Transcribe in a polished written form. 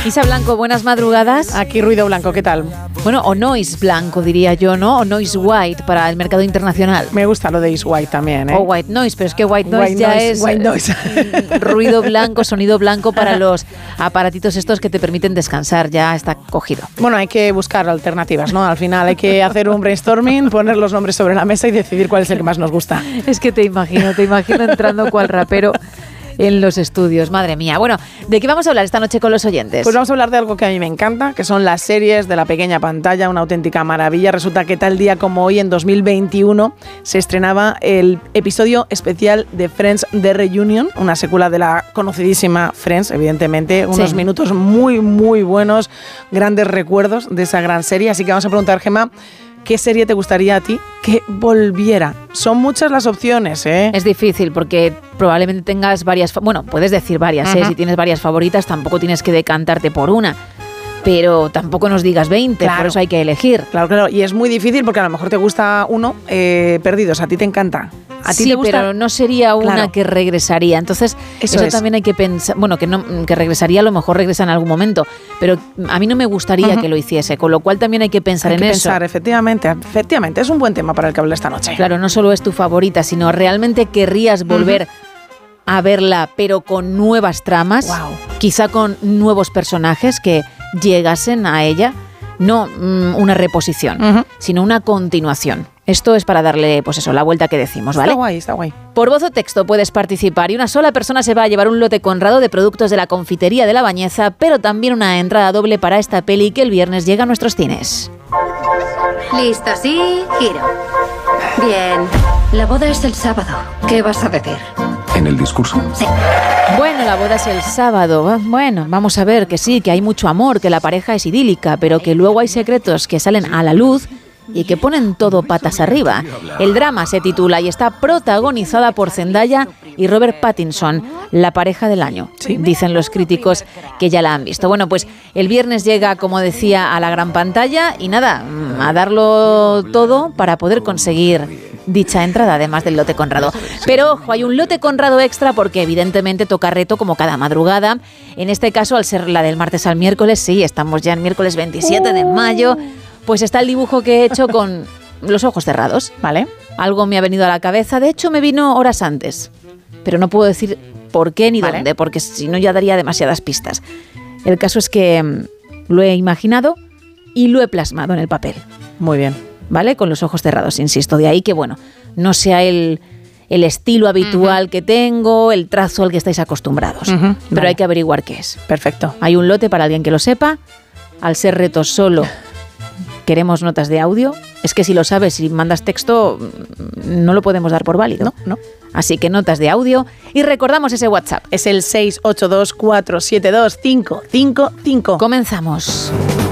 Isa Blanco, buenas madrugadas. Aquí Ruido Blanco, ¿qué tal? Bueno, o noise blanco diría yo, ¿no? O noise white para el mercado internacional. Me gusta lo de is white también, ¿eh? O white noise, pero es que white noise es white noise. Ruido blanco, sonido blanco para los aparatitos estos que te permiten descansar, ya está cogido. Bueno, hay que buscar alternativas, ¿no? Al final hay que hacer un brainstorming, poner los nombres sobre la mesa y decidir cuál es el que más nos gusta. Es que te imagino entrando cual rapero en los estudios, madre mía. Bueno, ¿de qué vamos a hablar esta noche con los oyentes? Pues vamos a hablar de algo que a mí me encanta, que son las series de la pequeña pantalla, una auténtica maravilla. Resulta que tal día como hoy, en 2021, se estrenaba el episodio especial de Friends The Reunion, una secuela de la conocidísima Friends, evidentemente, unos minutos muy, muy buenos, grandes recuerdos de esa gran serie. Así que vamos a preguntar, Gemma, ¿qué serie te gustaría a ti que volviera? Son muchas las opciones, ¿eh? Es difícil porque probablemente tengas varias... Bueno, puedes decir varias, si tienes varias favoritas, tampoco tienes que decantarte por una. Pero tampoco nos digas 20, claro. Por eso hay que elegir. Claro, y es muy difícil porque a lo mejor te gusta uno, Perdidos, a ti te encanta. ¿A ti te gusta? Pero no sería una que regresaría. Entonces, eso también hay que pensar. Bueno, que regresaría, a lo mejor regresa en algún momento. Pero a mí no me gustaría que lo hiciese, con lo cual también hay que pensar en eso. Hay que pensar, efectivamente. Es un buen tema para el que hable esta noche. Claro, no solo es tu favorita, sino realmente querrías volver a verla, pero con nuevas tramas, quizá con nuevos personajes que llegasen a ella. No una reposición, sino una continuación. Esto es para darle, pues eso, la vuelta que decimos, ¿vale? Está guay. Por voz o texto puedes participar y una sola persona se va a llevar un lote Conrado de productos de la confitería de La Bañeza, pero también una entrada doble para esta peli que el viernes llega a nuestros cines. Listo, sí, giro. Bien, la boda es el sábado. ¿Qué vas a decir? En el discurso. Sí. Bueno, la boda es el sábado. Bueno, vamos a ver que sí, que hay mucho amor, que la pareja es idílica, pero que luego hay secretos que salen a la luz y que ponen todo patas arriba. El drama se titula y está protagonizada por Zendaya y Robert Pattinson, la pareja del año, dicen los críticos que ya la han visto. Bueno, pues el viernes llega, como decía, a la gran pantalla y nada, a darlo todo para poder conseguir dicha entrada, además del lote Conrado. Pero ojo, hay un lote Conrado extra porque evidentemente toca reto como cada madrugada. En este caso, al ser la del martes al miércoles, sí, estamos ya en miércoles 27 de mayo, pues está el dibujo que he hecho con los ojos cerrados, ¿vale? Algo me ha venido a la cabeza, de hecho me vino horas antes, pero no puedo decir por qué ni dónde, porque si no ya daría demasiadas pistas. El caso es que lo he imaginado y lo he plasmado en el papel. Muy bien. ¿Vale? Con los ojos cerrados, insisto. De ahí que, bueno, no sea el estilo habitual que tengo, el trazo al que estáis acostumbrados. Pero hay que averiguar qué es. Perfecto. Hay un lote para alguien que lo sepa. Al ser retos solo, queremos notas de audio. Es que si lo sabes y mandas texto, no lo podemos dar por válido. No. Así que notas de audio. Y recordamos ese WhatsApp. Es el 682472555. Comenzamos.